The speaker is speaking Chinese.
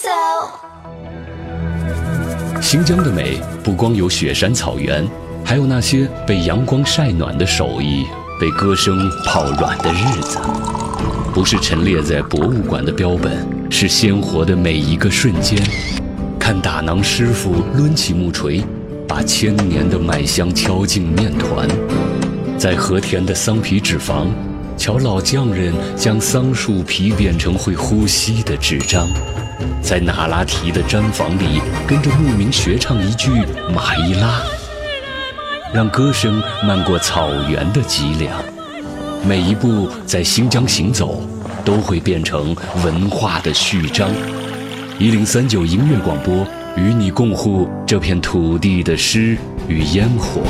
新疆的美不光有雪山草原，还有那些被阳光晒暖的手艺，被歌声泡软的日子。不是陈列在博物馆的标本，是鲜活的每一个瞬间。看打囊师傅抡起木锤，把千年的麦香敲进面团。在和田的桑皮纸坊，瞧老匠人将桑树皮变成会呼吸的纸张。在那拉提的毡房里，跟着牧民学唱一句马伊拉，让歌声漫过草原的脊梁。每一步在新疆行走，都会变成文化的序章。1039音乐广播，与你共护这片土地的诗与烟火。